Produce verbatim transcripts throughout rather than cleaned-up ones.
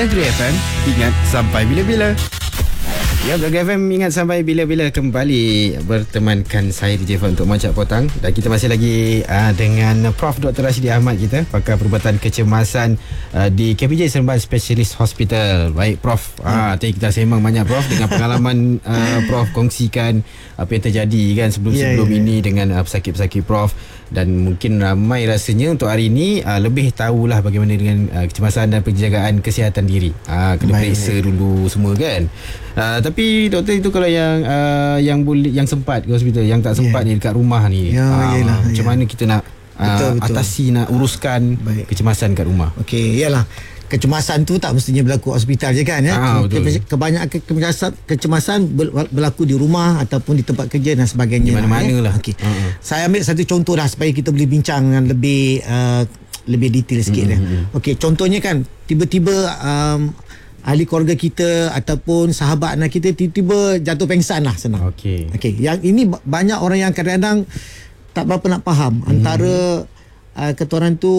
Gerai F M, ingat sampai bila-bila. Ya, Gerai F M ingat sampai bila-bila kembali bertemankan saya D J Fon untuk Mancap Potang. Dan kita masih lagi uh, dengan Prof Doktor Rashidi Ahmad kita, pakar perubatan kecemasan uh, di K P J Seremban Specialist Hospital. Baik Prof, ah, tadi kita sembang banyak Prof dengan pengalaman uh, Prof kongsikan apa yang terjadi kan sebelum-sebelum yeah, yeah. ini dengan uh, pesakit-pesakit Prof. Dan mungkin ramai rasanya untuk hari ini uh, lebih tahulah bagaimana dengan uh, kecemasan dan penjagaan kesihatan diri. uh, Kena periksa dulu semua kan. uh, Tapi doktor itu kalau yang uh, yang boleh, yang sempat ke hospital, yang tak sempat yeah. ni dekat rumah ni, ya, uh, yalah, macam ya. mana kita nak uh, betul, betul. atasi, nak uruskan Baik. kecemasan kat rumah? Okey, iyalah. Kecemasan tu tak mestinya berlaku hospital je kan ya. Ah, Kebanyakan kecemasan, kecemasan berlaku di rumah ataupun di tempat kerja dan sebagainya. Di mana-mana ya. lah. Okey. Uh-huh. Saya ambil satu contoh lah supaya kita boleh bincang dengan lebih uh, lebih detail sikit mm-hmm. ya. Okey, contohnya kan tiba-tiba um, ahli keluarga kita ataupun sahabat anak kita tiba-tiba jatuh pengsan lah, senang. Okey. Okey, yang ini banyak orang yang kadang-kadang tak berapa nak faham mm. antara uh, kata orang tu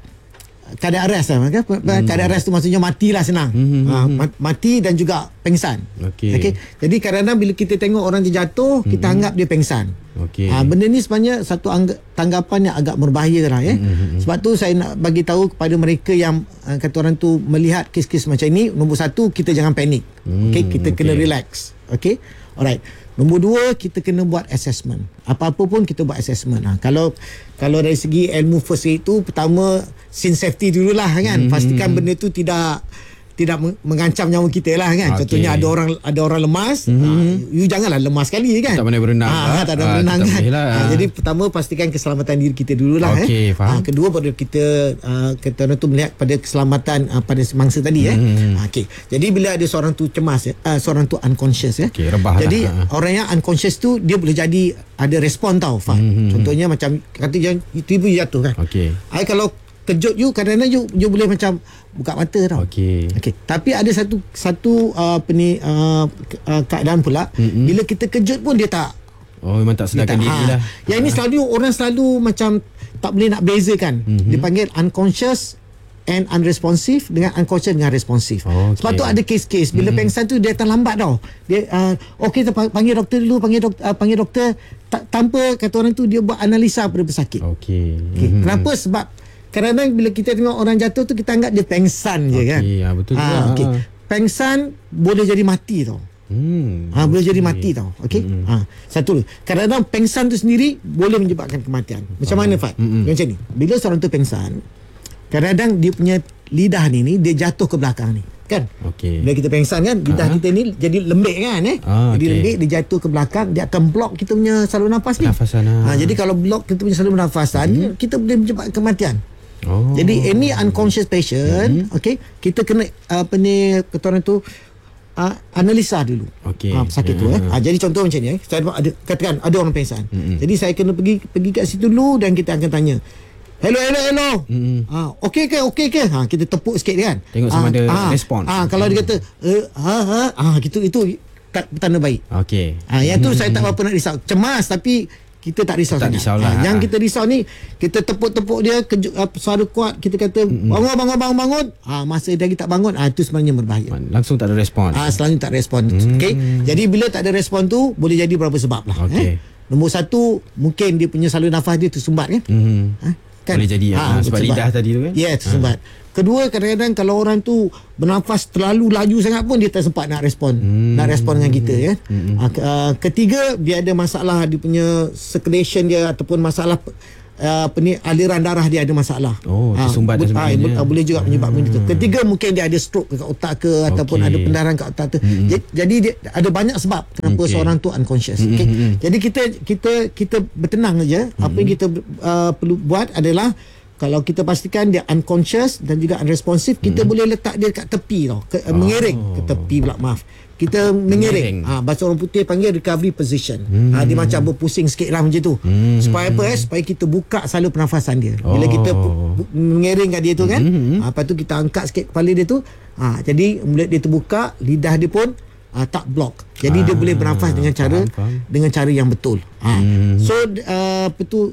keadaan arrest lah kan? Hmm. Keadaan arrest tu maksudnya matilah, senang. Hmm. Ha, mati dan juga pengsan. Okey. Okay? Jadi kadang-kadang bila kita tengok orang terjatuh, hmm. kita anggap dia pengsan. Okey. Ha, benda ni sebenarnya satu angg- tanggapan yang agak berbahaya lah ya. Hmm. Sebab tu saya nak bagi tahu kepada mereka yang uh, kata orang tu melihat kes-kes macam ini, nombor satu, kita jangan panik. Hmm. Okey, kita okay. kena relax. Okey. Alright. Nombor dua, kita kena buat assessment. Apa-apa pun kita buat assessment. Ha, kalau kalau dari segi ilmu first aid tu, pertama scene safety dululah kan. Hmm. Pastikan benda tu tidak tidak mengancam nyawa kita lah kan. Okay. Contohnya ada orang ada orang lemas, hmm. ha, you janganlah lemas sekali kan. Tak pandai berenang. Ha, tak ada ha, berenang kan. Lah. Ha, jadi pertama pastikan keselamatan diri kita dululah okay, eh. Faham. Ha, kedua baru kita uh, kita tu melihat pada keselamatan uh, pada mangsa tadi eh. Hmm. Ha, okey. Jadi bila ada seorang tu cemas ya, uh, seorang tu unconscious ya. Okay, rebah jadi lah. orang yang unconscious tu dia boleh jadi ada respon tau Fah. Hmm. Contohnya macam kata jangan tiba jatuh kan. Okey. Ai kalau kejut you kadang-kadang you, you boleh macam buka mata tau. Okey. Okey. Tapi ada satu satu uh, apa ni uh, keadaan pula mm-hmm. bila kita kejut pun dia tak. Oh, memang tak sedarkan diri ha. lah. Yang ha. ini selalu orang selalu macam tak boleh nak bezakan. Mm-hmm. Dipanggil unconscious and unresponsive dengan unconscious dengan responsif. Oh, okay. Sebab tu ada kes-kes bila mm-hmm. pengsan tu dia datang lambat tau. Dia uh, okey kita panggil doktor dulu, panggil doktor uh, panggil doktor ta- tanpa kata orang tu dia buat analisa pada pesakit. Okey. Okay. Mm-hmm. Kenapa? Sebab kadang-kadang bila kita tengok orang jatuh tu kita anggap dia pengsan je okay, kan. Ya, betul juga. Ha, okay. Pengsan boleh jadi mati tau. Hmm. Ha, boleh okay. jadi mati tau. Okey. Hmm. Ha, satu. Kadang-kadang pengsan tu sendiri boleh menyebabkan kematian. Macam oh. mana Fat? Hmm. Macam ni. Bila seorang tu pengsan, kadang-kadang dia punya lidah ni ni dia jatuh ke belakang ni. Kan? Okey. Bila kita pengsan kan, lidah uh-huh. kita ni jadi lembik kan eh. Ah, jadi okay. lembik, dia jatuh ke belakang, dia akan blok kita punya saluran nafas ni. Nafasan. Ha, jadi kalau blok kita punya saluran nafasan, hmm. kita boleh menyebabkan kematian. Oh. Jadi any unconscious patient, mm-hmm. okey, kita kena apa ni kata orang tu uh, analisa dulu. Okey. Ha, sakit yeah. tu eh. Ha, jadi contoh macam ni eh. Saya ada katakan ada orang pengsan. Mm-hmm. Jadi saya kena pergi pergi kat situ dulu dan kita akan tanya. Hello hello hello. Mm-hmm. Ha, okey ke okey ke? Ha, kita tepuk sikit kan. Tengok sama ha, ada ha, respon. Ah ha, kalau dia kata eh, ha ha ah ha, gitu itu tanda baik. Okey. Ha, yang tu mm-hmm. saya tak apa nak risau. Cemas tapi kita tak risau tak sangat. Ha, yang kita risau ni kita tepuk-tepuk dia kejut, uh, suara kuat kita kata mm-hmm. bangun bangun bangun bangun. Ha, masa dia lagi tak bangun, ah ha, itu sebenarnya berbahaya. Langsung tak ada respon. Ah ha, selalu tak respon. Mm. Okey. Jadi bila tak ada respon tu boleh jadi beberapa sebab lah. Okay. Eh. Nombor satu mungkin dia punya saluran nafas dia tersumbat kan. Mm-hmm. Ha, kan? Boleh jadi ha, ha, sebab lidah tadi tu kan. Ya, yeah, tersumbat. Ha. Kedua, kadang-kadang kalau orang tu bernafas terlalu laju sangat pun dia tak sempat nak respon. Hmm. Nak respon dengan kita ya. Hmm. Uh, ketiga, dia ada masalah dia punya circulation dia ataupun masalah uh, apa ni aliran darah dia ada masalah. Oh, tersumbat uh, dan sebagainya. Uh, boleh juga menyebabkan hmm. itu. Ketiga, mungkin dia ada stroke ke otak ke okay. ataupun ada pendarahan ke otak tu. Hmm. Jadi dia ada banyak sebab kenapa okay. seorang tu unconscious. Hmm. Okay. Hmm. Jadi kita kita kita bertenang aja. Hmm. Apa yang kita uh, perlu buat adalah kalau kita pastikan dia unconscious dan juga unresponsive, kita hmm. boleh letak dia kat tepi tau. Ke, oh. Mengiring ke tepi pula, maaf. Kita mengiring. Ha, bahasa orang putih panggil recovery position. Hmm. Ha, dia macam berpusing sikit lah macam tu. Hmm. Supaya apa eh? Supaya kita buka saluran pernafasan dia. Bila oh. kita bu- mengiring kat dia tu kan, hmm. ha, lepas tu kita angkat sikit kepala dia tu. Ha, jadi mulut dia terbuka, lidah dia pun uh, tak block. Jadi ah, dia boleh bernafas dengan cara faham, faham. dengan cara yang betul. Ha. Hmm. So uh, apa tu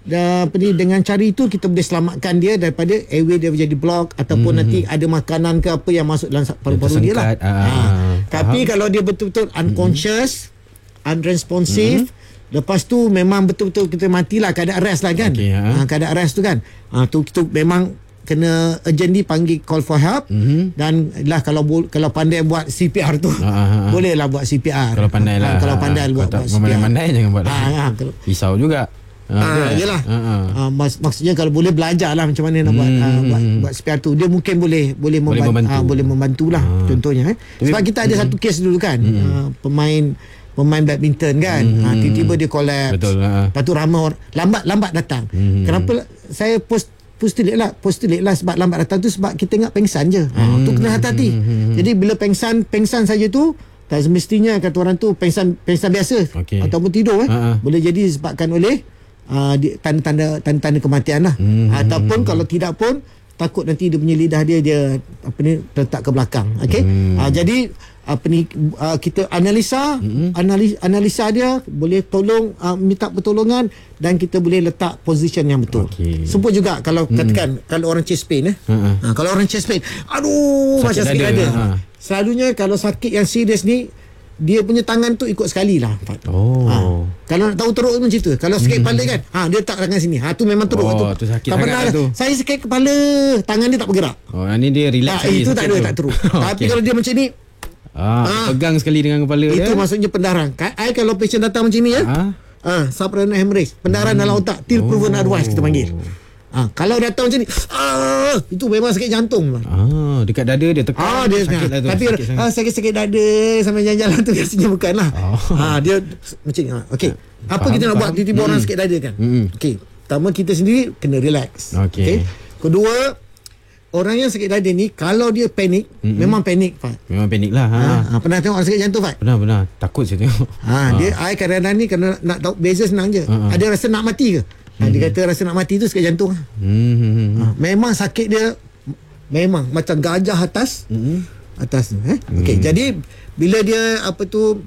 dan apa ni, dengan cara itu kita boleh selamatkan dia daripada airway dia menjadi block ataupun hmm. nanti ada makanan ke apa yang masuk dalam paru-paru dia lah. Ah, ha. Tapi kalau dia betul-betul unconscious, hmm. unresponsive, hmm. lepas tu memang betul-betul kita matilah, keadaan arrest lah kan. Okay, ha. Ha, keadaan arrest tu kan. Ha, tu kita memang kena urgently panggil call for help, mm-hmm. dan lah kalau kalau pandai buat C P R tu, uh-huh. boleh lah buat C P R. Kalau pandai lah. Ha, kalau pandai ha, buat, buat C P R. Pandai jangan buat. Ha, ha, risau juga. Ha, ha, yelah. Ha, ha. Ha, mak- maksudnya kalau boleh belajar lah macam mana nak buat, hmm. ha, buat buat C P R tu, dia mungkin boleh boleh, boleh membantu, membantu. Ha, boleh membantu lah, ha. contohnya. Eh. Sebab kita ada hmm. satu kes dulu kan, hmm. ha, pemain pemain badminton kan, hmm. ha, tiba-tiba dia collapse. Betul lah. Lepas tu ramai orang lambat lambat datang. Hmm. Kenapa saya post Postulate lah Postulate lah sebab lambat datang tu sebab kita ingat pengsan je. Ha, hmm. tu kena hati-hati. Hmm. Jadi bila pengsan Pengsan saja tu tak semestinya kata orang tu pengsan pengsan biasa, okay. ataupun tidur eh. Ha-ha. Boleh jadi disebabkan oleh uh, di, tanda-tanda tanda-tanda kematian lah. Hmm. Ataupun kalau tidak pun takut nanti dia punya lidah dia dia apa ni terletak ke belakang. Okey. Hmm. Uh, jadi apa ni uh, kita analisa mm-hmm. analisa, analisa dia boleh tolong uh, minta pertolongan dan kita boleh letak position yang betul. Okay. Sebut juga kalau mm-hmm. katakan kalau orang chest pain eh. Uh-huh. Ha, kalau orang chest pain, aduh sakit macam sakit dada. Ha. Selalunya kalau sakit yang serius ni dia punya tangan tu ikut sekali lah. Oh. Ha. Kalau nak tahu teruk macam tu. Kalau sakit kepala kan, ha dia letak tangan sini. Ha tu memang teruk. Oh, tu. tu sakit tak sangat tu. Saya sakit kepala, tangan dia tak bergerak. Oh, ni dia relax. Ha, itu tak ada, tak teruk. Tapi okay. kalau dia macam ni, Ah, ah, pegang sekali dengan kepala itu dia. Itu maksudnya pendarahan. I kalau patient datang macam ni ya. Ah, ah subrenal hemorrhage, pendarahan hmm. dalam otak, till proven otherwise kita panggil. Ah, kalau datang macam ni, ah, itu memang sakit jantung. Ah, dekat dada dia tekan. Ah, dia sakit lah tu. Tapi sakit ah, sakit-sakit dada sampai jalan-jalan tu biasanya bukanlah. Oh. Ah, dia macam ni. Ah, okey. Apa faham, kita nak faham. buat tiba-tiba hmm. orang sakit dada kan? Hmm. Okey. Pertama kita sendiri kena relax. Okey. Okay? Kedua, orang yang sakit dada ni kalau dia panik, mm-hmm. memang panik Fat. Memang panik lah. Ha. Ha. Pernah tengok orang sakit jantung Fat? Pernah, pernah. Takut saya tengok. Ha, ha. Dia I kadang-kadang ni kena nak tahu beza senang je. Ha. Ada rasa nak mati ke? Mm-hmm. Ha, dia kata rasa nak mati tu sakit jantung. Mm-hmm. Ha. Memang sakit dia memang macam gajah atas. Mm-hmm. Atas tu eh. Mm-hmm. Okey, jadi bila dia apa tu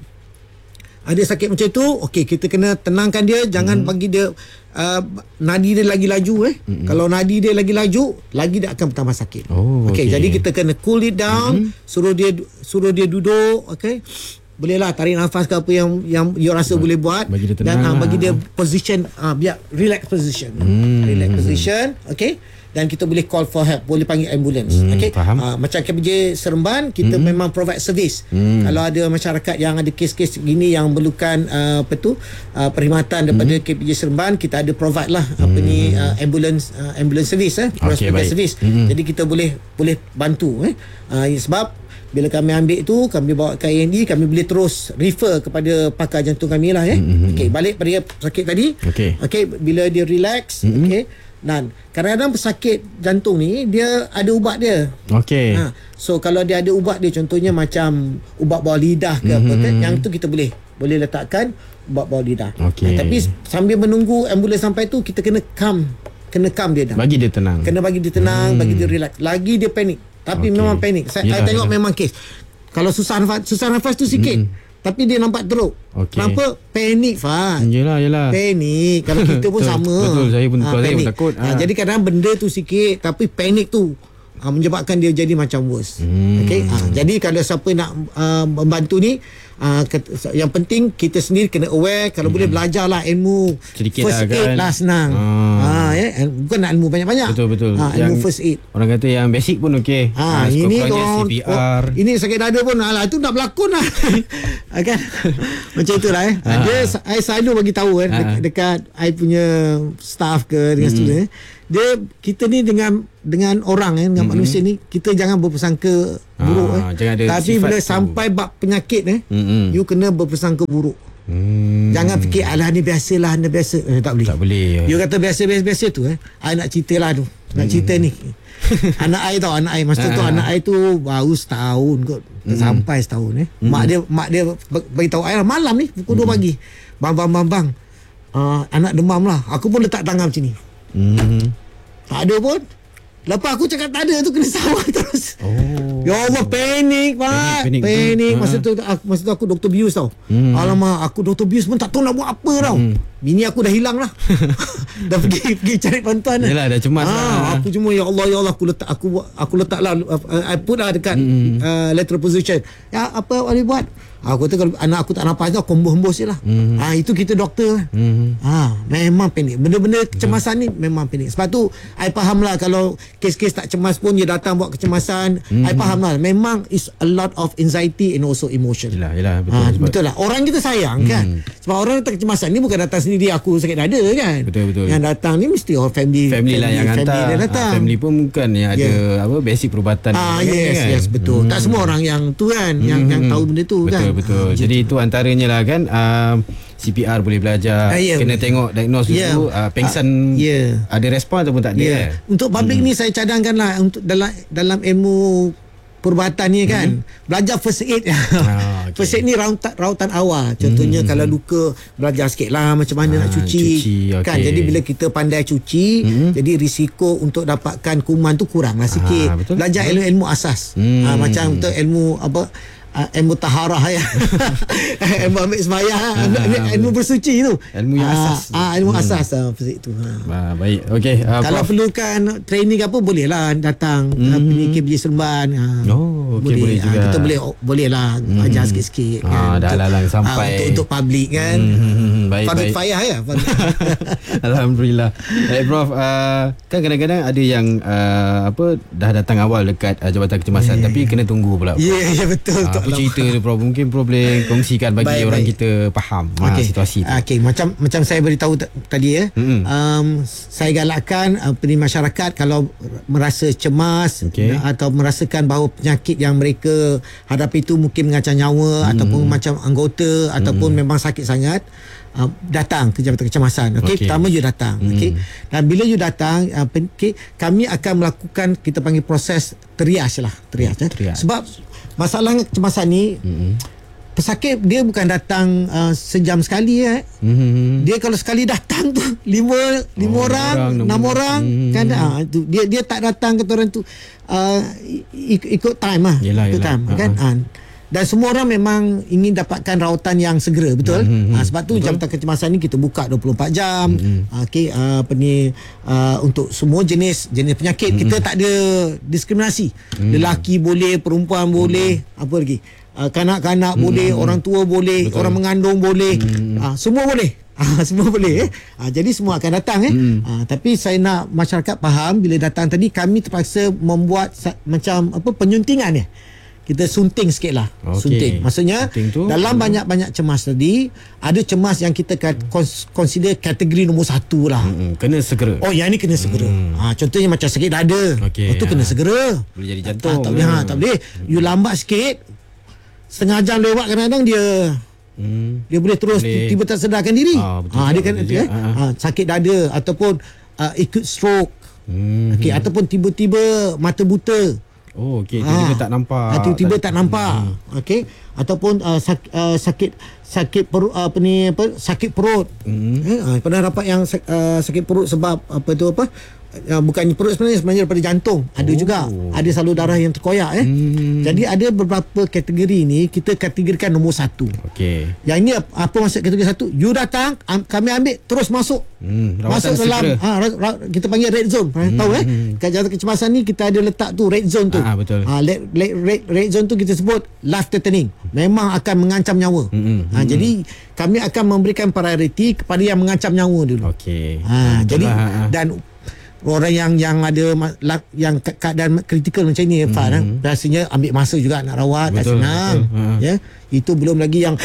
ada sakit macam tu, okey kita kena tenangkan dia, jangan hmm. bagi dia uh, nadi dia lagi laju eh. Hmm. Kalau nadi dia lagi laju, lagi dia akan bertambah sakit. Oh, okey, okay. Jadi kita kena cool it down, hmm. suruh dia suruh dia duduk, okey. Bolehlah tarik nafas ke apa yang yang you rasa ba- boleh buat bagi dan uh, bagi dia position uh, biar relax position. Hmm. Relax position, okey. Dan kita boleh call for help, boleh panggil ambulance. Hmm, okey. Uh, macam K P J Seremban kita hmm. memang provide service. Hmm. Kalau ada masyarakat yang ada kes-kes gini yang memerlukan uh, apa tu uh, perkhidmatan daripada hmm. K P J Seremban, kita ada provide lah hmm. apa ni uh, ambulance uh, ambulance service eh, okay, service. Hmm. Jadi kita boleh boleh bantu eh. Uh, sebab bila kami ambil tu, kami bawa ke A and E, kami boleh terus refer kepada pakar jantung kami lah eh. Hmm. Okey, balik pada sakit tadi. Okey. Okey, bila dia relax, hmm. okey. Dan kadang-kadang pesakit jantung ni dia ada ubat dia. Okey. Ha, so kalau dia ada ubat dia, contohnya macam ubat bawah lidah ke mm-hmm. apa kan, yang tu kita boleh boleh letakkan ubat bawah lidah. Okay. Ha, tapi sambil menunggu ambulans sampai tu kita kena calm, kena calm dia dah. Bagi dia tenang. Kena bagi dia tenang, hmm. bagi dia relax. Lagi dia panik. Tapi okay. memang panik. Saya, saya tengok yalah. memang kes. Kalau susah nafas, susah nafas tu sikit. Mm-hmm. Tapi dia nampak teruk. Okay. Kenapa? Panik, Fad. Yelah, yelah. Panik. Kalau kita pun sama. Betul, saya pun, ha, saya pun takut. Ha. Ha, jadi kadang benda tu sikit, tapi panik tu ha, menyebabkan dia jadi macam worse. Hmm. Okay? Ha, jadi kalau siapa nak uh, membantu ni, uh, yang penting kita sendiri kena aware. Kalau hmm. boleh belajarlah ilmu sedikit first lah, aid kan? lah senang. Hmm. Ha, ya? Bukan nak ilmu banyak-banyak. Betul, betul. Ha, ilmu yang first aid. Orang kata yang basic pun okey. Ha, ha, ini orang, C P R. Oh, ini sakit dada pun, alah, itu nak berlakon lah. Kan? Macam itulah eh. Ha. Dia, I selalu bagi tahu eh, ha. dekat I punya staff ke dengan hmm. student eh. Dia, kita ni dengan dengan orang eh, dengan hmm. manusia ni, kita jangan berpersangka buruk ha, eh. Tapi bila tu. sampai bab penyakit eh, hmm. you kena berpersangka buruk. Hmm. Jangan fikir alah ni biasalah, ni biasa. Eh, tak boleh. Tak boleh. You kata biasa-biasa tu eh. I nak cerita lah tu. Nak hmm. cerita ni. Anak I tau, anak I masa tu anak I tu baru setahun kot. Hmm. Sampai setahun eh. Hmm. Mak dia mak dia bagi tahu I lah malam ni pukul hmm. dua pagi. Bang bang bang bang. Uh, anak demam lah. Aku pun letak tangan macam ni. Hmm. Tak ada pun. Lepas aku cakap tak ada tu, kena sawah terus. Oh. Ya Allah, panik, Pak. Panik, panik, Panik. betul. Masa Ha. tu aku, masa tu aku doktor bius tau. Hmm. Alamak, aku doktor bius pun tak tahu nak buat apa tau. Hmm. Bini aku dah hilang lah. Dah pergi pergi cari bantuan. Yelah, dah cemas Ah, lah. Aku cuma ya Allah, ya Allah, aku letak aku buat- aku letak lah uh, I put lah dekat Hmm. uh, lateral position. Ya, apa boleh buat? Aku kata kalau anak aku tak nafas tu, aku hembus-hembus je lah. Hmm. Ah, itu kita doktor. Hmm. Ah, memang panik. Benda-benda kecemasan ni memang panik. Sebab tu I faham lah kalau kes-kes tak cemas pun dia datang buat kecemasan. Hmm. I faham lah. Memang is a lot of anxiety and also emotion. Yelah, yelah, betul. Ah, sebab- betul lah. Orang kita sayang kan. Sebab orang datang kecemasan ni bukan datang sendiri aku sakit dada kan. Betul, betul. Yang datang ni mesti orang family. Family lah yang family hantar. dia datang. Ah, family pun bukan yang ada Yeah. apa basic perubatan. Ah, dan sebagainya yes, kan. yes, betul. Tak semua orang yang tu kan, yang yang tahu benda tu betul, kan. Betul, Ah, Jadi itu antaranya lah kan. Um, C P R boleh belajar. Ah, ya. Kena tengok diagnose Ya. dulu. Uh, pengsan Ah, ya. ada respon ataupun tak ada. Ya. eh? Untuk public ni saya cadangkan lah untuk dalam dalam ilmu perubatan ni kan, belajar first aid. Ah, okay. First aid ni rawatan, rawatan awal. Contohnya kalau luka, belajar sikit lah macam mana Ah, nak cuci, cuci, kan. okey. Jadi bila kita pandai cuci, jadi risiko untuk dapatkan kuman tu kurang lah sikit. Ah, betul. Belajar ilmu-ilmu asas. Hmm. Ah, macam untuk ilmu apa, Uh, ilmu taharah ya. Ilmu ambil sembahyang, Ah, ilmu, ilmu bersuci tu. Ilmu yang Ah, asas. Ah, ilmu asas ah, first aid tu. Ha. Ah, baik. Okey. Uh, Kalau Prof. perlukan training apa, boleh lah datang mm-hmm. uh, pergi K B J Seremban. Ha. Oh, okey, boleh Ah, juga. kita boleh oh, boleh lah mm-hmm. ajar sikit-sikit Ah, kan. dah Untuk- lalang sampai. ah, untuk untuk public kan. Hmm, baik, Fardu baik. kifayah ya. Alhamdulillah. Baik Prof, uh, kan kadang-kadang ada yang uh, apa dah datang awal dekat uh, Jabatan Kecemasan Yeah, tapi kena tunggu pula. Ya, yeah, yeah, betul. Ah, betul. apa cerita tu Prof? Mungkin Prof boleh kongsikan bagi Baik, orang baik. kita faham ah, Okey. situasi tu. Okey, macam macam saya beritahu t- tadi ya. Mm-mm. Um, saya galakkan uh, peni masyarakat kalau merasa cemas Okey. atau merasakan bahawa penyakit yang mereka hadapi itu mungkin mengancam nyawa Mm. ataupun macam anggota ataupun memang sakit sangat, uh, datang ke Jabatan Kecemasan. Okey, Okey. pertama you datang. Mm. Okey. Dan bila you datang, uh, pen- okay, kami akan melakukan kita panggil proses triage lah, triage. Eh. Triage. Sebab masalah kecemasan ni, Mm-mm. pesakit dia bukan datang uh, sejam sekali eh. Mhm. Dia kalau sekali datang tu lima lima Oh, orang, orang, enam enam- orang Hmm. kan ah, tu dia dia tak datang ke orang tu uh, ikut, ikut time lah. Yelah, ikut yelah. time Ha, kan. Ah. Dan semua orang memang ingin dapatkan rawatan yang segera, betul? Hmm, hmm, Ah, sebab tu Jabatan Kecemasan ni kita buka dua puluh empat jam. Hmm, Okey, uh, apa ni uh, untuk semua jenis jenis penyakit kita tak ada diskriminasi. Lelaki boleh, perempuan boleh, apa lagi? Uh, kanak-kanak boleh, orang tua boleh, Betul. orang mengandung boleh. Ah, semua boleh. Ah, semua boleh eh. Ah, jadi semua akan datang eh. Ah, tapi saya nak masyarakat faham bila datang tadi kami terpaksa membuat sa- macam apa penyuntingan ya. Kita sunting sikit lah. Okey. Sunting. Maksudnya Sunting tu, dalam hmm. banyak-banyak cemas tadi, ada cemas yang kita kat- cons- consider kategori nombor satu lah. Mm-mm. Kena segera. Oh, yang ni kena segera. Ha, contohnya macam sakit dada. Okey, Oh, tu ha. kena segera. Boleh jadi Ah, jantung. tak boleh, ha, tak boleh. You lambat sikit, setengah jam lewat kadang-kadang dia Hmm. dia boleh terus Boleh. tiba tak sedarkan diri. Ah, betul Ah, juga, dia kan betul eh, juga. Ah, ah, sakit dada ataupun uh, ikut stroke. Hmm. Okey, ataupun tiba-tiba mata buta. Oh, okey. Tiba-tiba tak nampak. Ah, tiba-tiba tak nampak. Okey, ataupun uh, sak, uh, sakit sakit perut uh, apa ni apa sakit perut. Hmm. Eh, uh, pernah dapat yang sak, uh, sakit perut sebab apa tu apa? Uh, bukan perut sebenarnya sebenarnya daripada jantung. Ada Oh. juga. Ada salur darah yang terkoyak eh. Hmm. Jadi ada beberapa kategori ni kita kategorikan nombor satu. Okey. Yang ini ap- apa maksud kategori satu? You datang, am, kami ambil terus masuk. Hmm, rawatan Masuk dalam segera. ha, ra, ra, kita panggil red zone. Hmm, tahu eh? Kat Jabatan Kecemasan ni kita ada letak tu red zone tu. Ah, betul. Ha, red, red, red, red zone tu kita sebut life threatening. Memang akan mengancam nyawa. Hmm, Ha, jadi kami akan memberikan prioriti kepada yang mengancam nyawa dulu. Okey. Ha, Betul jadi lah, ha, ha. dan orang yang yang ada ma- lak- yang ke- keadaan kritikal macam ni mm-hmm. Fahad, hmm. biasanya ambil masa juga nak rawat, tak Betul, senang. betul. Ha. Ya, itu belum lagi yang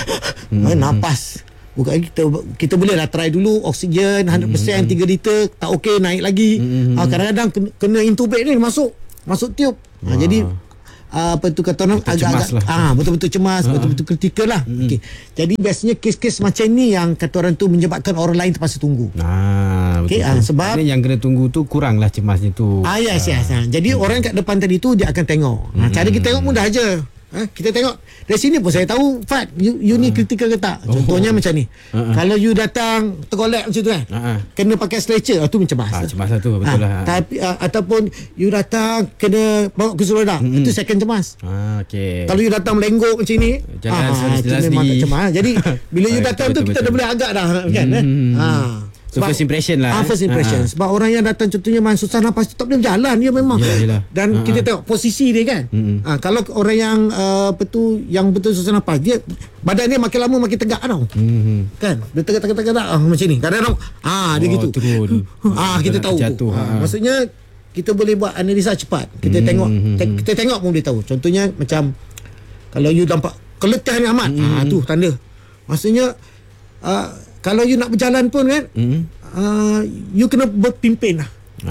Hmm. napas. Bukan kita kita boleh lah try dulu oksigen one hundred percent Hmm. tiga liter, tak okey naik lagi. Hmm. Ha, kadang-kadang kena, kena intubate ni masuk masuk tiup. Ha, jadi Uh, apa tu kata orang Kita cemas agak-agak lah. ah betul-betul cemas, Ha. betul-betul kritikal lah. Mm-mm. Okey. Jadi biasanya kes-kes macam ni yang kata orang tu menyebabkan orang lain terpaksa tunggu. Ah, Okey, betul. ah, sebab- Maknanya yang kena tunggu tu kuranglah cemasnya tu. Ah, yes, yes. Ha. Jadi hmm. orang kat depan tadi tu dia akan tengok. Ha, cara kita tengok mudah aja. Ha, kita tengok dari sini pun saya tahu Fat you, you ni kritikal ke tak. Contohnya oh. macam ni. Uh-huh. Kalau you datang tergolek macam tu kan. Uh-huh. Kena pakai stretcher, tu macam cemas. Ah, cemas lah tu, betul ha, lah. Tapi uh, ataupun you datang kena bawa ke roda, mm-hmm. itu second cemas. Ah, okey. Kalau you datang melenggok macam ni, jalan ah, itu memang tak cemas. Jadi bila you datang tu kita dah boleh agak dah kan. Mm-hmm. Ha. So sebab, first impression lah. Ah, first impression. Ha. Sebab orang yang datang contohnya memang susah nafas tu tak boleh berjalan dia memang. Yelah, yelah. Dan ha. kita tengok posisi dia kan. Mm-hmm. Ha, kalau orang yang uh, betul yang betul susah nafas dia badan dia makin lama makin tegak tau. Mm-hmm. Kan? Dia tegak-tegak-tegak ah, macam ni. Kadang-kadang ah dia oh, gitu. Turun. Ah kita tahu. Jatuh, ha. Ha. Maksudnya kita boleh buat analisa cepat. Kita mm-hmm. tengok te- kita tengok pun boleh tahu. Contohnya macam kalau you nampak keletihan amat, mm-hmm. ah tu tanda. Maksudnya uh, kalau you nak berjalan pun kan, mm. uh, you kena berpimpin lah.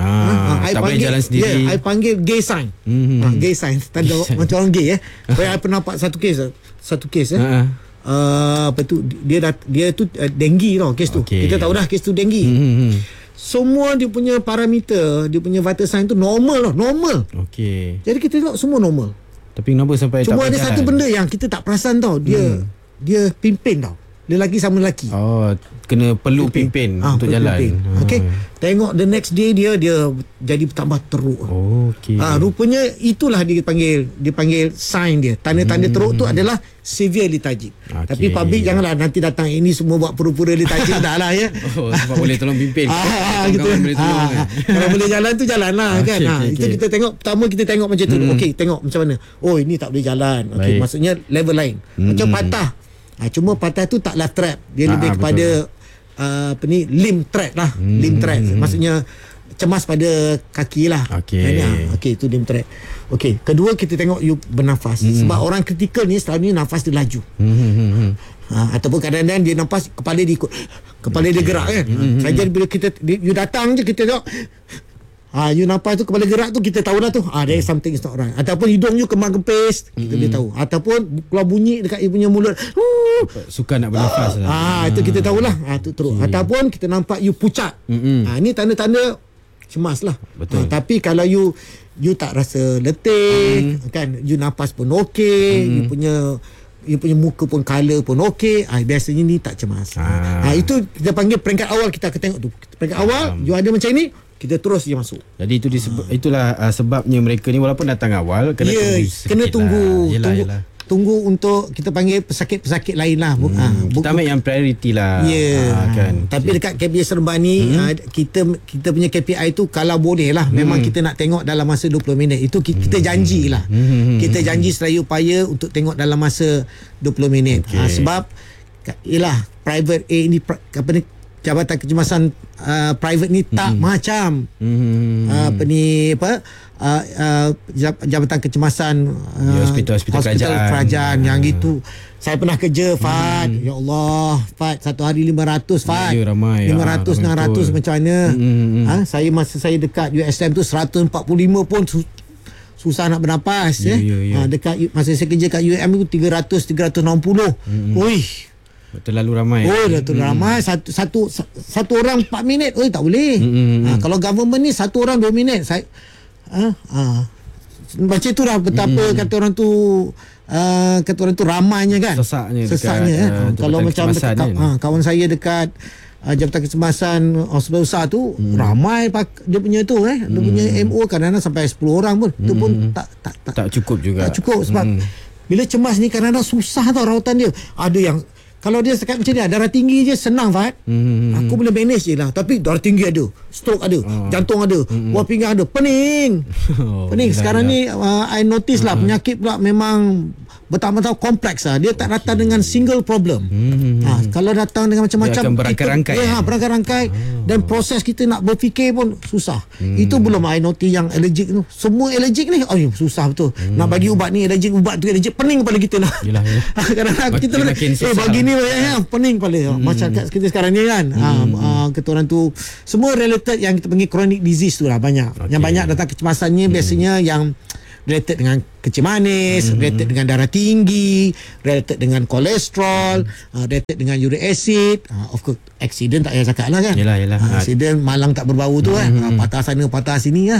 Ah, uh, tak boleh jalan sendiri. Yeah, I panggil gay sign. Mm-hmm. Uh, gay sign. Tanda macam orang gay eh. Saya pernah nampak satu kes, satu kes eh. Uh-huh. Uh, apa tu dia dat, dia tu uh, denggi tau kes tu. Okay. Kita tahu dah kes tu denggi. Mm-hmm. Semua dia punya parameter, dia punya vital sign tu normal lah, normal. Okey. Jadi kita tengok semua normal. Tapi kenapa sampai cuma tak ada satu benda yang kita tak perasan tau. Dia hmm. dia pimpin tau. Lelaki sama lelaki. Oh, kena perlu pimpin, pimpin ha, untuk jalan. Pimpin. Ha. Okey. Tengok the next day dia dia jadi tambah teruk. Oh, okey. Ah, ha, rupanya itulah dia panggil dia panggil sign dia. Tanda-tanda hmm. teruk tu adalah severe lethargic. Okay. Tapi public janganlah nanti datang ini semua buat pura-pura lethargic dah lah ya. Oh, sebab boleh tolong pimpin. Ah, gitu. Boleh tolong. Ah, kalau boleh jalan tu jalanlah okay, kan. Okay, ha, okay. Itu kita tengok pertama kita tengok macam tu. Hmm. Okey, tengok macam mana. Oh, ini tak boleh jalan. Okey, maksudnya level lain. Hmm. Macam patah. Ha, cuma patah tu tak left trap. Dia ha, lebih kepada uh, apa ni limb trap lah. Hmm. Limb trap. Maksudnya cemas pada kaki lah. Okey. Ha, okey, itu limb trap. Okey, kedua kita tengok you bernafas. Hmm. Sebab orang kritikal ni selalu ni nafas dia laju. Hmm. Ha, ataupun kadang-kadang dia nafas kepala dia ikut. Kepala okay. dia gerak kan. Hmm. Ha, saja bila kita you datang je kita tengok ah, you nampak tu kepala gerak tu kita tahu dah tu. Ah, there is something is not right. Ataupun hidung you kembang kempis, kita mm-hmm. boleh tahu. Ataupun keluar bunyi dekat you punya mulut. Suka nak bernafas ah, lah. Ah, itu kita tahulah. Ah, tu teruk. Okay. Ataupun kita nampak you pucat. Mm-hmm. Ah, ni tanda-tanda cemas lah. Betul. Ah, tapi kalau you you tak rasa letih, mm. kan, you nafas pun okey, mm. you punya you punya muka pun colour pun okey, ah, biasanya ni tak cemas. Ah. Ah, itu kita panggil peringkat awal kita akan tengok tu. Peringkat ah. awal you ada macam ni, kita terus dia masuk. Jadi itu disebab, ha. itulah uh, sebabnya mereka ni walaupun datang awal kena yeah, tunggu sikit kena tunggu lah. yelah, tunggu, yelah. tunggu untuk kita panggil pesakit-pesakit lain lah. Hmm. Ha, kita ambil yang priority lah. Ya. Yeah. Ha, kan. Tapi dekat K P I Seremban ni hmm. uh, kita kita punya K P I tu kalau boleh lah hmm. memang kita nak tengok dalam masa dua puluh minit. Itu kita, kita janji lah. Hmm. Kita janji seraya upaya untuk tengok dalam masa dua puluh minit. Okay. Ha, sebab ialah private A ini apa ni Jabatan Kecemasan uh, private ni tak mm-hmm. macam mm-hmm. uh, apa ni apa uh, uh, Jabatan Kecemasan uh, ya, hospital-hospital hospital kerajaan, kerajaan uh. yang gitu. Saya pernah kerja Fat. Mm. Ya Allah, Fat satu hari lima ratus Fat. Ya, ramai. lima ratus enam ratus macam mana? Mm-hmm. Ha, saya masa saya dekat U S M tu seratus empat puluh lima pun su- susah nak bernafas ya. ya. ya, ya. Ha, dekat masa saya kerja kat U M tu tiga ratus tiga ratus enam puluh. Mm-hmm. Oi. Terlalu ramai. Oh, dah terlalu hmm. ramai. Satu satu satu orang empat minit. Oh, tak boleh. Hmm. Ha, kalau government ni satu orang dua minit. Saya ha, ha. Macam tu lah betapa hmm. kata orang tu uh, kata orang tu ramainya kan. Sesaknya. Sesaknya dekat, eh. uh, kalau macam dekat, kan? ha, kawan saya dekat uh, Jabatan Kecemasan hospital besar tu hmm. ramai pak, dia punya tu eh. Dia hmm. punya M O kadang-kadang sampai sepuluh orang pun. Itu hmm. pun tak tak, tak tak cukup juga. Tak cukup sebab hmm. bila cemas ni kadang-kadang susah tau rawatan dia. Ada yang kalau dia sekat macam ni, darah tinggi je senang Fahad. Hmm. Aku boleh manage je lah. Tapi darah tinggi ada, stroke ada, oh. jantung ada, hmm. buah pinggang ada, pening. Oh, pening. Sekarang dah. ni uh, I notice lah uh-huh. penyakit pula memang betul-betul kompleks lah. Dia tak datang okay. dengan single problem. Hmm. Ha, kalau datang dengan macam-macam, dia akan berangkai-rangkai. Ya, ha, berangkai-rangkai. Oh. Dan proses kita nak berfikir pun susah. Hmm. Itu belum I notice yang allergic tu. Semua allergic ni, oh susah betul. Hmm. Nak bagi ubat ni, allergic ubat tu, allergic pening kepala kita lah. Yelah, yelah. Kadang-kadang kita boleh, eh bagi ni ya, pening kepala. Hmm. Masyarakat kita sekarang ni kan. Hmm. Ha, ha, kata orang tu, semua related yang kita panggil chronic disease tu lah banyak. Okay. Yang banyak datang kecemasannya hmm. biasanya yang related dengan kecil manis, mm-hmm. related dengan darah tinggi, related dengan kolesterol, mm-hmm. uh, related dengan uric acid, uh, of course accident tak payah cakap lah kan. Yelah, yelah. Uh, accident malang tak berbau tu mm-hmm. kan, uh, patah sana patah sini lah.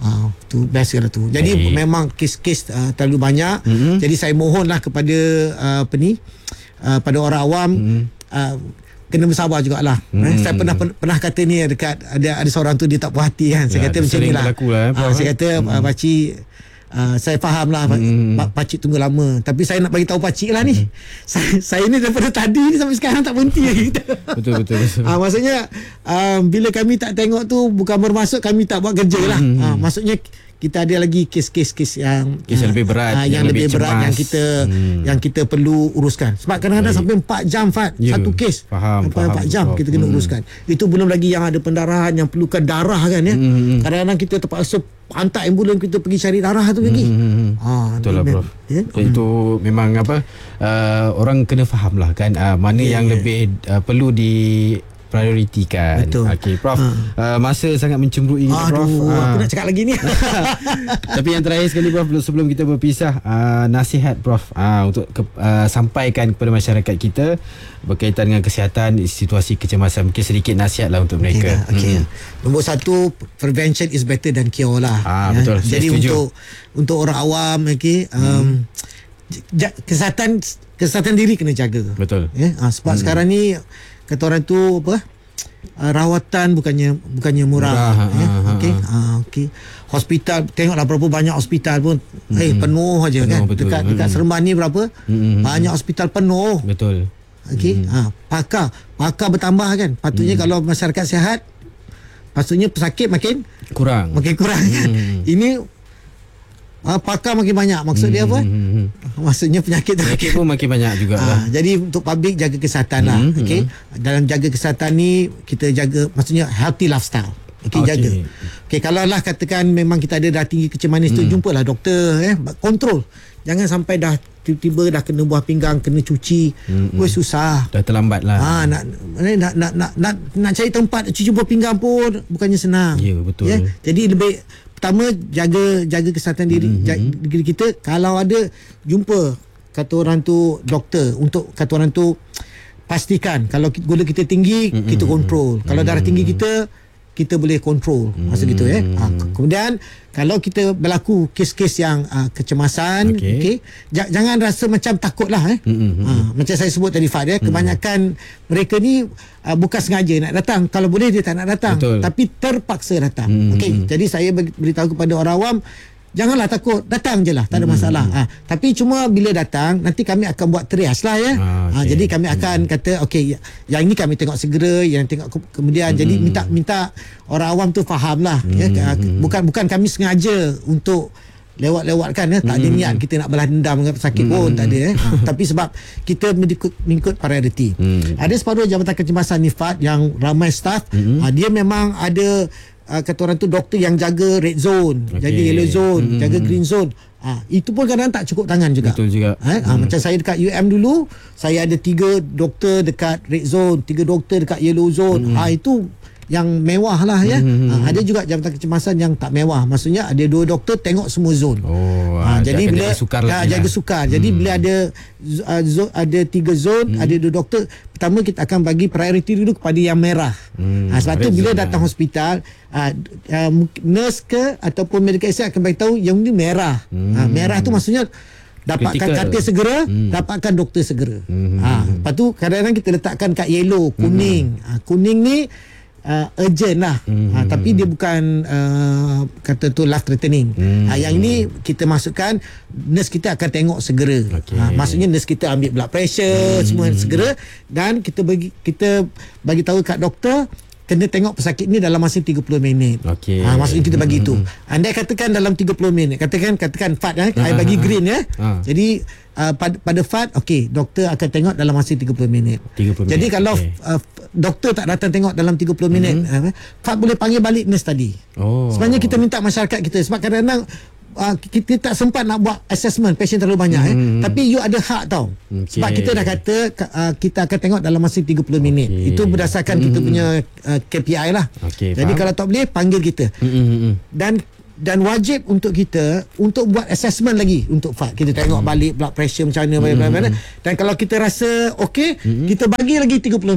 Ah, tu best kala tu. Jadi Baik. memang kes-kes uh, terlalu banyak. Mm-hmm. Jadi saya mohonlah kepada uh, apa ni uh, pada orang awam mm-hmm. uh, kena bersabar jugalah. Mm-hmm. Eh, saya pernah pernah kata ni dekat ada ada seorang tu dia tak puas hati kan. Saya Ya, kata macam nilah. Lah, eh, uh, saya kata mm-hmm. uh, pakcik Uh, saya faham lah hmm. pak, pakcik tunggu lama, tapi saya nak bagi tahu pakcik lah ni hmm. saya, saya ni daripada tadi ni sampai sekarang tak berhenti lagi. Betul betul, betul. Uh, maksudnya uh, bila kami tak tengok tu bukan bermaksud kami tak buat kerja lah. hmm. uh, maksudnya kita ada lagi kes-kes-kes yang kes yang lebih berat, uh, yang, yang lebih, lebih berat yang kita hmm. yang kita perlu uruskan. Sebab kadang-kadang sampai empat jam Fat, ya, satu kes. Faham, sampai faham, empat jam faham. kita kena hmm. uruskan. Itu belum lagi yang ada pendarahan yang perlukan darah kan ya. Hmm. Kadang-kadang kita terpaksa hantar ambulan kita pergi cari darah tu lagi. Hmm. Ha, betul lah Prof. Ya? Itu hmm. memang apa uh, orang kena faham lah kan uh, mana yeah, yang yeah. lebih uh, perlu di prioritikan. Betul. Okey Prof. Ha. Uh, masa sangat mencemburui kita Prof. Aduh, uh. aku nak cakap lagi ni. Tapi yang terakhir sekali Prof, sebelum kita berpisah, uh, nasihat Prof uh, untuk ke, uh, sampaikan kepada masyarakat kita berkaitan dengan kesihatan, situasi kecemasan. Mungkin sedikit nasihat lah untuk mereka. Okay, okay. Hmm. Nombor satu, prevention is better than cure lah. Ah, ya. Betul. Jadi untuk untuk orang awam, okay, um, hmm. kesihatan kesihatan diri kena jaga. Betul. Ya, uh, sebab hmm. sekarang ni kata orang tu apa? Uh, rawatan bukannya bukannya murah. murah ya? ha, okey. Ha, uh, okey. Hospital, tengoklah berapa banyak hospital pun mm-hmm. eh penuh aja kan. Betul. Dekat dekat mm-hmm. Seremban ni berapa? Mm-hmm. Banyak hospital penuh. Betul. Okey. Mm-hmm. Ha, pakar, pakar bertambah kan. Patutnya mm-hmm. kalau masyarakat sihat, patutnya pesakit makin kurang. Makin kurang kan. Mm-hmm. Ini Uh, pakar makin banyak. Maksud hmm, dia apa? Hmm, hmm. Maksudnya penyakit Penyakit pun makin banyak juga uh, lah. Jadi untuk public jaga kesihatan hmm, lah. Okay? Hmm. Dalam jaga kesihatan ni kita jaga, maksudnya healthy lifestyle. Okay, okay. Jaga. Okay, kalau lah katakan memang kita ada dah tinggi kecemasan hmm. tu, jumpalah doktor. Eh, kontrol. Jangan sampai dah tiba-tiba dah kena buah pinggang, kena cuci. Hmm, Weh susah. Dah terlambat lah. Ha, nak, nak, nak, nak, nak, nak cari tempat cuci buah pinggang pun bukannya senang. Ya, betul. Ya? Jadi lebih pertama jaga jaga kesihatan diri, mm-hmm. jaga diri kita. Kalau ada jumpa kata orang tu doktor, untuk kata orang tu pastikan kalau gula kita tinggi, mm-hmm. kita kontrol. Kalau mm-hmm. darah tinggi kita, kita boleh kontrol. Masa mm-hmm. gitu ya. Ha, kemudian kalau kita berlaku kes-kes yang uh, kecemasan, okey, okay, j- jangan rasa macam takutlah eh. Mm-hmm. Ha, macam saya sebut tadi Fad ya, kebanyakan mm-hmm. mereka ni uh, bukan sengaja nak datang. Kalau boleh dia tak nak datang. Betul. Tapi terpaksa datang. Mm-hmm. Okey, jadi saya beritahu kepada orang awam, janganlah takut, datang je lah, tak ada masalah. Hmm. Ha, tapi cuma bila datang, nanti kami akan buat triage lah ya. Ah, okay. ha, jadi kami akan hmm. kata, okey, yang ini kami tengok segera, yang tengok ke- kemudian. Hmm. Jadi minta minta orang awam tu faham lah. Hmm. Ya, bukan bukan kami sengaja untuk lewat-lewatkan ya, tak ada hmm. niat kita nak balas dendam dengan pesakit hmm. pun, tak ada eh. Ha, tapi sebab kita mengikut, mengikut priority. Hmm. Ada separuh Jabatan Kecemasan Nifat yang ramai staff, hmm. ha, dia memang ada Uh, kata orang tu doktor yang jaga red zone, okay, jaga yellow zone, mm-hmm. jaga green zone. Ah, itu pun kadang tak cukup tangan juga. Betul juga. Eh? Mm. Ah, macam saya dekat U M dulu, saya ada tiga doktor dekat red zone, tiga doktor dekat yellow zone. Mm. Ah, itu yang mewah lah ya. Mm-hmm. Ah, ada juga jabatan kecemasan yang tak mewah. Maksudnya ada dua doktor tengok semua zone. Oh, ah, jadi bila sukar ah, jaga sukar. Jadi mm. bila ada uh, zone, ada tiga zone, mm. ada dua doktor, pertama kita akan bagi priority dulu kepada yang merah. Hmm, ha, sebab tu bila datang hospital, uh, uh, nurse ke ataupun medical assistant akan beritahu yang ni merah. Hmm. Ha, merah tu maksudnya dapatkan katil segera, hmm. dapatkan doktor segera. Hmm. Ha, lepas tu kadang-kadang kita letakkan kat yellow, kuning. Hmm. Ha, kuning ni uh, urgent lah. Hmm. Ha, tapi dia bukan uh, kata tu life threatening. Hmm. Ha, yang ini kita masukkan nurse kita akan tengok segera. Okay. Ha, maksudnya nurse kita ambil blood pressure hmm. semua segera, dan kita bagi kita bagi tahu kat doktor kena tengok pesakit ni dalam masa tiga puluh minit. Okey. Ha, maksudnya kita bagi itu. Hmm. Andai katakan dalam tiga puluh minit, katakan katakan Fad eh, I bagi green ya. Ha. Jadi uh, pada, pada Fad, okey, doktor akan tengok dalam masa tiga puluh minit. tiga puluh Jadi minit. Kalau okay. uh, doktor tak datang tengok dalam tiga puluh minit, hmm. uh, Fad boleh panggil balik nurse tadi. Oh. Sebenarnya kita minta masyarakat kita, sebab kadang-kadang Uh, kita tak sempat nak buat assessment pasien terlalu banyak hmm. eh. Tapi you ada hak tau. Okay. Sebab kita dah kata uh, kita akan tengok dalam masa tiga puluh minit. Okay. Itu berdasarkan hmm. kita punya uh, K P I lah. Okay, jadi faham. Kalau tak boleh panggil kita. Hmm. Dan dan wajib untuk kita untuk buat assessment lagi untuk Fad. Kita tengok hmm. balik blood pressure macam mana, hmm. mana. Dan kalau kita rasa okey, hmm. kita bagi lagi tiga puluh minit.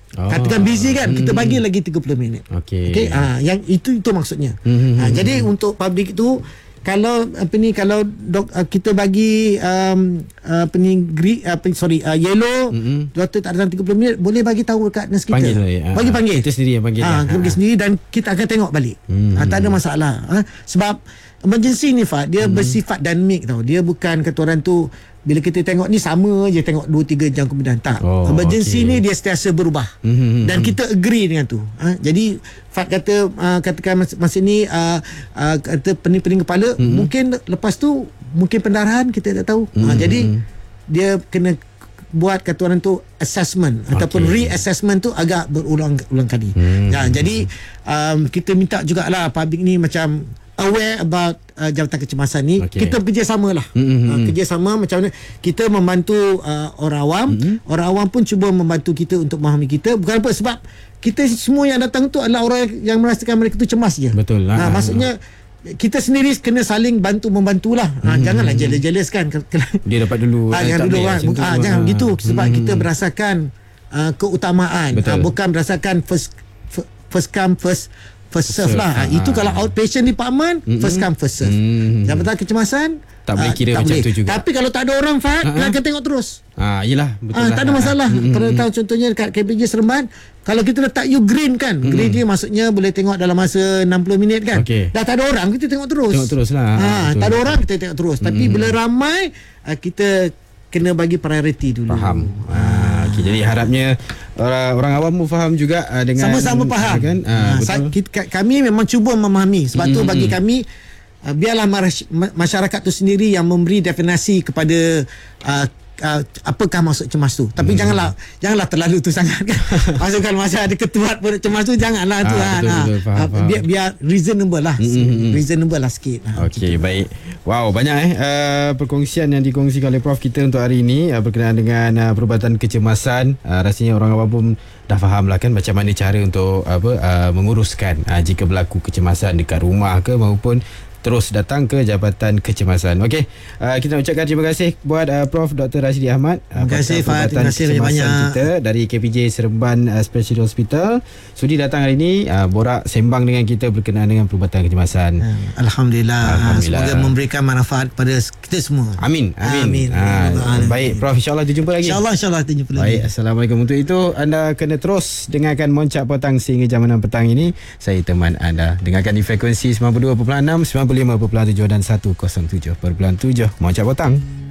Oh. Katakan busy kan, kita bagi lagi tiga puluh minit. Okey. Okey, ah yang itu itu maksudnya. Hmm. Ha, jadi untuk public tu, kalau apa ni, kalau dok, uh, kita bagi um, uh, apa ni green, apa sorry uh, yellow, mm-hmm. doktor tak datang tiga puluh minit, boleh bagi tahu dekat nurse kita. Panggil ya. Bagi panggil. Kita sendiri yang panggil. Ha, kita pergi sendiri dan kita akan tengok balik. Mm-hmm. Ha, tak ada masalah. Ha, sebab emergency ni Fat, dia mm-hmm. bersifat dinamik tau. Dia bukan kata orang tu bila kita tengok ni sama je tengok dua tiga jam kemudian, tak. Oh, emergency okay. ni dia sentiasa berubah. Mm-hmm. Dan kita agree dengan tu. Ha, jadi Fat kata uh, katakan masa, masa ni uh, uh, kata pening-pening kepala, mm-hmm. mungkin lepas tu mungkin pendarahan, kita tak tahu. Mm-hmm. Ha, jadi dia kena buat kata orang tu assessment okay. ataupun reassessment tu agak berulang-ulang kali. Mm-hmm. Ha, jadi um, kita minta jugalah public ni macam aware about uh, jabatan kecemasan ni. Okay. Kita bekerjasama lah. Mm-hmm. Uh, kerjasama macam mana kita membantu uh, orang awam. Mm-hmm. Orang awam pun cuba membantu kita untuk memahami kita. Bukan apa, sebab kita semua yang datang tu adalah orang yang merasakan mereka tu cemas je. Betul lah. Uh, maksudnya kita sendiri kena saling bantu-membantulah. Mm-hmm. Uh, janganlah jealous-jealous kan. Dia dapat dulu. Uh, jangan dulu kan. Uh, jangan begitu. Sebab mm-hmm. kita berasakan uh, keutamaan. Uh, bukan berasakan first first come first first serve lah. Ha, itu kalau outpatient department, mm-hmm. first come first serve. Mm-hmm. Jabatan kecemasan tak boleh kira uh, macam boleh. tu juga. Tapi kalau tak ada orang Fahad, uh-huh. akan tengok terus. Ah, yelah, betul ah, lah. Tak ada masalah. Mm-hmm. Kalau tahu contohnya dekat K P J Seremban, kalau kita letak you green kan, mm-hmm. green dia maksudnya boleh tengok dalam masa enam puluh minit kan. Okay. Dah tak ada orang, kita tengok terus. Tengok terus lah. Ha, tak ada orang, kita tengok terus. Tapi mm-hmm. bila ramai, kita kena bagi priority dulu. Faham. Ah, okay, jadi harapnya orang, orang awam pun faham juga uh, dengan sama-sama faham kan. Ah, betul. Kita, kami memang cuba memahami. Sebab mm-hmm. tu bagi kami uh, biarlah masyarakat tu sendiri yang memberi definisi kepada uh, uh, apakah maksud cemas tu. Tapi hmm. janganlah janganlah terlalu tu sangat kan. Maksudkan masa ada ketuat pun cemas tu, janganlah tu ah, kan. Betul, betul, faham, uh, faham. Biar biar reasonable lah. Hmm. Reasonable lah sikit. Okey, baik. Wow, banyak eh uh, perkongsian yang dikongsikan oleh Prof kita untuk hari ini uh, berkenaan dengan uh, perubatan kecemasan. Uh, rasanya orang awam pun dah faham lah kan macam mana cara untuk apa uh, menguruskan uh, jika berlaku kecemasan dekat rumah ke maupun terus datang ke Jabatan Kecemasan. Okey, uh, kita ucapkan terima kasih buat uh, Prof Doktor Rashidi Ahmad. Uh, terima kasih Fahad, terima kasih banyak kita dari K P J Seremban uh, Specialty Hospital. Sudi datang hari ini uh, borak sembang dengan kita berkenaan dengan perubatan kecemasan. Uh, Alhamdulillah. Alhamdulillah. Semoga memberikan manfaat pada kita semua. Amin. Amin. Amin. Uh, baik Prof, insyaAllah kita jumpa lagi. InsyaAllah insyaAllah kita jumpa lagi. Baik, Assalamualaikum. Untuk itu anda kena terus dengarkan Moncak Potang sehingga jam enam petang ini. Saya teman anda. Dengarkan di frekuensi sembilan puluh dua perpuluhan enam, sembilan puluh lima perpuluhan tujuh dan seratus tujuh perpuluhan tujuh Moncak Potang.